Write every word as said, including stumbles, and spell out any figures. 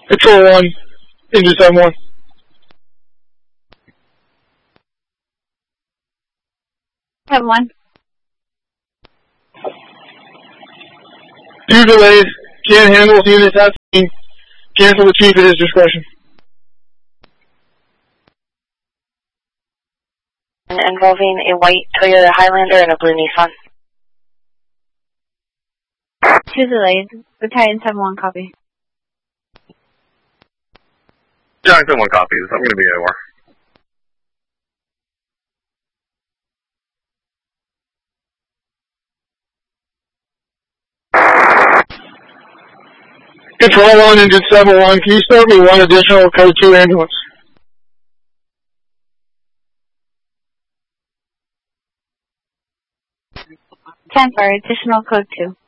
Control one, engine seven one. seven one. Two delays, can't handle units at scene. Cancel the chief at his discretion. Involving a white Toyota Highlander and a blue Nissan. Two delays. Battalion seven one, copy. Battalion seven one copies. I'm going to be anywhere. Control one, engine seven one. Can you start me one additional code two ambulance? ten for additional code two.